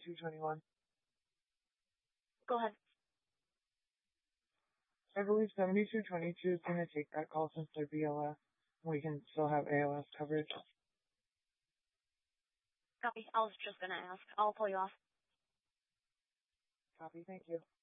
7221. Go ahead. I believe 7222 is going to take that call since they're BLS. We can still have ALS coverage. Copy. I was just going to ask. I'll pull you off. Copy. Thank you.